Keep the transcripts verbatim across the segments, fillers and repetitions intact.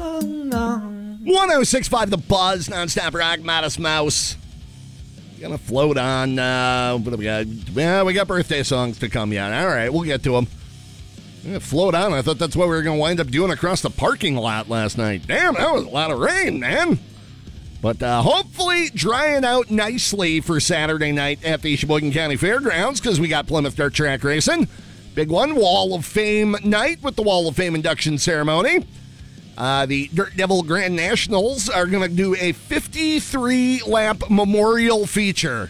one oh six point five The Buzz, nonstop rock, Modest Mouse. Gonna float on, uh, what do we got? Yeah, we got birthday songs to come yet. All right, we'll get to them. Yeah, float on. I thought that's what we were going to wind up doing across the parking lot last night. Damn, that was a lot of rain, man. But uh, hopefully drying out nicely for Saturday night at the Sheboygan County Fairgrounds because we got Plymouth Dirt Track Racing. Big one, Wall of Fame night with the Wall of Fame induction ceremony. Uh, the Dirt Devil Grand Nationals are going to do a fifty-three lap memorial feature.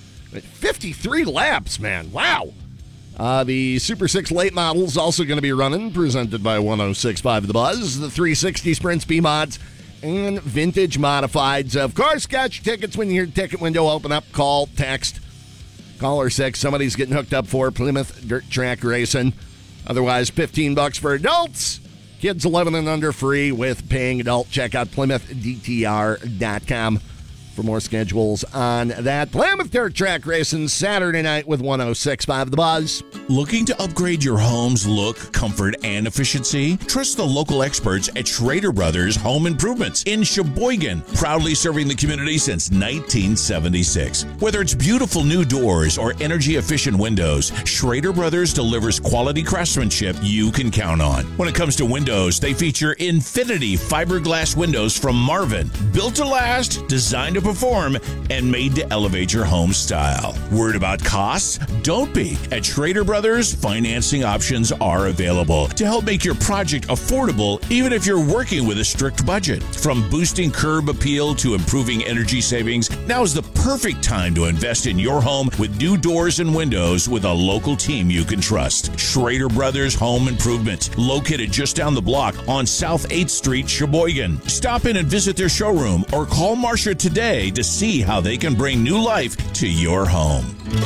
fifty-three laps, man. Wow. Uh, the Super six Late Models also going to be running, presented by one oh six point five The Buzz. The three sixty Sprint Speed Mods and Vintage Modifieds. Of course, got your tickets when you hear the ticket window open up. Call, text, caller six. Somebody's getting hooked up for Plymouth Dirt Track Racing. Otherwise, fifteen bucks for adults. Kids eleven and under free with paying adult. Check out Plymouth D T R dot com for more schedules on that. Plymouth Dirt Track Racing Saturday night with one oh six point five The Buzz. Looking to upgrade your home's look, comfort, and efficiency? Trust the local experts at Schrader Brothers Home Improvements in Sheboygan, proudly serving the community since nineteen seventy-six. Whether it's beautiful new doors or energy-efficient windows, Schrader Brothers delivers quality craftsmanship you can count on. When it comes to windows, they feature Infinity fiberglass windows from Marvin, built to last, designed to perform, and made to elevate your home style. Worried about costs? Don't be. At Schrader Brothers, financing options are available to help make your project affordable, even if you're working with a strict budget. From boosting curb appeal to improving energy savings, now is the perfect time to invest in your home with new doors and windows with a local team you can trust. Schrader Brothers Home Improvement, located just down the block on South eighth Street, Sheboygan. Stop in and visit their showroom or call Marcia today to see how they can bring new life to your home.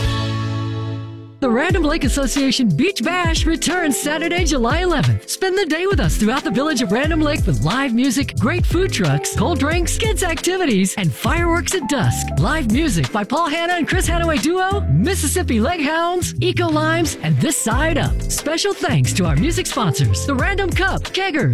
The Random Lake Association Beach Bash returns Saturday, July eleventh. Spend the day with us throughout the village of Random Lake with live music, great food trucks, cold drinks, kids activities, and fireworks at dusk. Live music by Paul Hanna and Chris Hanaway Duo, Mississippi Leghounds, Eco Limes, and This Side Up. Special thanks to our music sponsors, the Random Cup, Keggers,